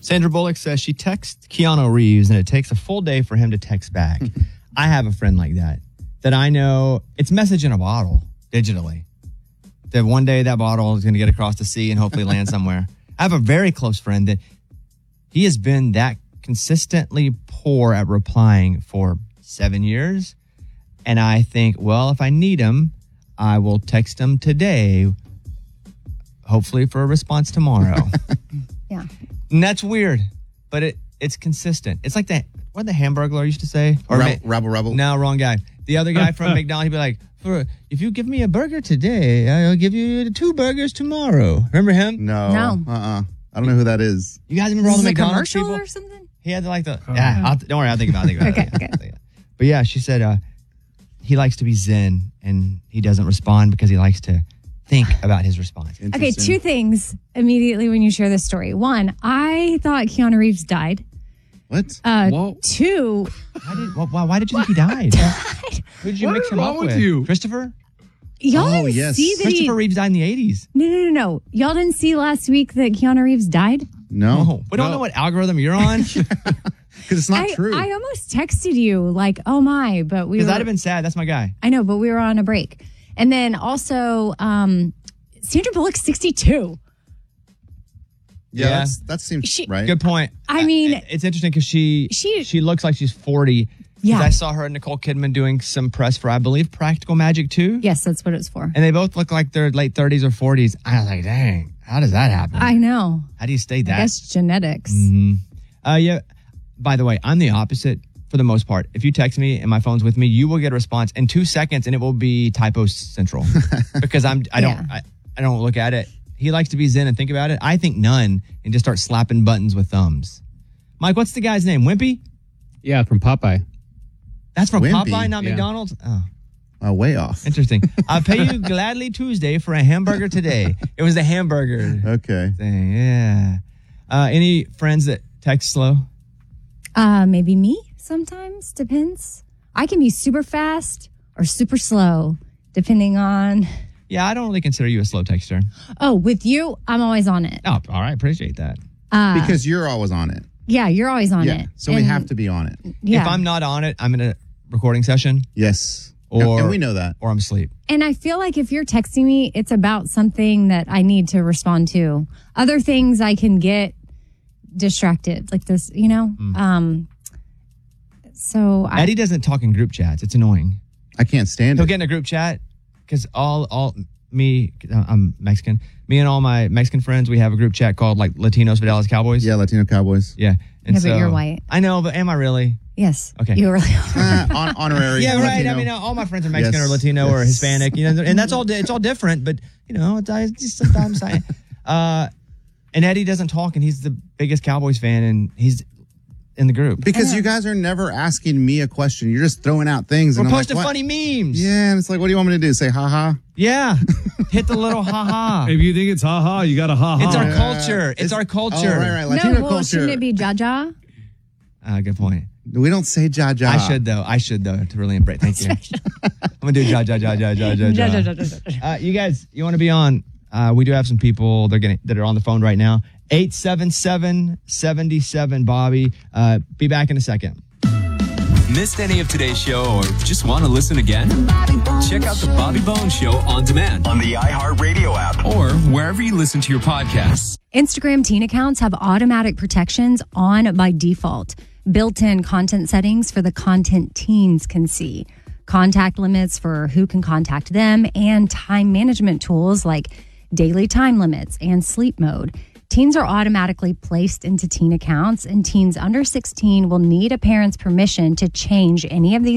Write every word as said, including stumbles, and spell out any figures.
Sandra Bullock says she texts Keanu Reeves and it takes a full day for him to text back. I have a friend like that, that I know it's message in a bottle digitally. That one day that bottle is going to get across the sea and hopefully land somewhere. I have a very close friend that he has been that consistently poor at replying for seven years. And I think, well, if I need him, I will text him today, hopefully for a response tomorrow. Yeah. And that's weird, but it it's consistent. It's like the, what the Hamburglar used to say? Or Rebel, ma- Rebel, Rebel. No, wrong guy. The other guy from McDonald's, he'd be like, For, if you give me a burger today, I'll give you two burgers tomorrow. Remember him? No. No. Uh-uh. I don't know who that is. You guys remember all Is the this a McDonald's commercial people? or something? He had like the, yeah, I'll, don't worry, I'll think about it. I'll think about Okay, it. Okay. But yeah, she said uh, he likes to be zen and he doesn't respond because he likes to think about his response. Okay, two things immediately when you share this story. One, I thought Keanu Reeves died. What? Uh, Whoa. two, Why did, why, why did you think he died? Who did you What mix is him wrong up with with? you? Christopher? y'all Oh, didn't yes. see that he... Christopher Reeves died in the eighties. No, no, no, no. Y'all didn't see last week that Keanu Reeves died? No. Oh, we don't No. know what algorithm you're on. Because it's not I, true. I almost texted you like, oh my, but we Because were... I'd have been sad. That's my guy. I know, but we were on a break. And then also, um, Sandra Bullock's sixty-two. yeah, Yeah. That's, that seems She- right. Good point. I mean- it's interesting because she, She- she looks like she's forty. 'Cause Yeah. I saw her and Nicole Kidman doing some press for, I believe, Practical Magic two. Yes, that's what it's for. And they both look like they're late thirties or forties. I was like, dang, how does that happen? I know. how do you stay I that? guess genetics. Uh, yeah. By the way, I'm the opposite for the most part. If you text me and my phone's with me, you will get a response in two seconds and it will be typo central because I'm, I don't, Yeah. I, I don't look at it. He likes to be zen and think about it. I think none and just start slapping buttons with thumbs. Mike, what's the guy's name? Wimpy? Yeah, from Popeye. That's from Wimpy? Popeye, not Yeah. McDonald's? Oh, Oh, way off. interesting. I'll pay you gladly Tuesday for a hamburger today. It was a hamburger Okay. thing. Yeah. Uh, any friends that text slow? Uh, maybe me sometimes. Depends. I can be super fast or super slow, depending on. Yeah, I don't really consider you a slow texter. Oh, with you, I'm always on it. Oh, all right. Appreciate that. Uh, Because you're always on it. yeah, you're always on Yeah. it. So we And- have to be on it. Yeah. If I'm not on it, I'm in a recording session Yes. Or- and we know that. or I'm asleep. And I feel like if you're texting me, it's about something that I need to respond to. Other things I can get distracted, like this, you know? Um, so I, Eddie doesn't talk in group chats. It's annoying. I can't stand He'll it. get in a group chat because all, all me, I'm Mexican. Me and all my Mexican friends, we have a group chat called like Latinos for Dallas Cowboys. Yeah, Latino Cowboys. Yeah. And Yeah, but so, you're white. I know, but am I really? yes. Okay. You really are. Uh, on, honorary. Yeah, right. Latino. I mean, uh, all my friends are Mexican Yes, or Latino or yes. Hispanic, you know, and that's all. It's all different, but you know, it's, I just sometimes I. Uh, and Eddie doesn't talk, and he's the biggest Cowboys fan, and he's in the group. Because you guys are never asking me a question. You're just throwing out things. We're and I'm posting like, what? funny memes. Yeah, and it's like, what do you want me to do? Say ha ha? Yeah. Hit the little ha ha. If you think it's ha ha, you got a ha ha. It's our Yeah. culture. It's, It's- our culture. Oh, right, right. Latino no, well, culture. shouldn't it be Jaja? Uh, good point. We don't say ja ja. I should though. I should though to really embrace. Thank you. I'm gonna do ja ja ja ja ja ja Ja, ja, ja. ja, ja, ja. Uh, you guys, you want to be on? Uh, we do have some people. They're getting that are on the phone right now. eight seven seven, seven seven Bobby. Uh, be back in a second. Missed any of today's show or just want to listen again? Check out the Bobby Bones Show on demand on the iHeartRadio app. or wherever you listen to your podcasts. Instagram teen accounts have automatic protections on by default. Built-in content settings for the content teens can see. Contact limits for who can contact them and time management tools like daily time limits and sleep mode. Teens are automatically placed into teen accounts, and teens under sixteen will need a parent's permission to change any of these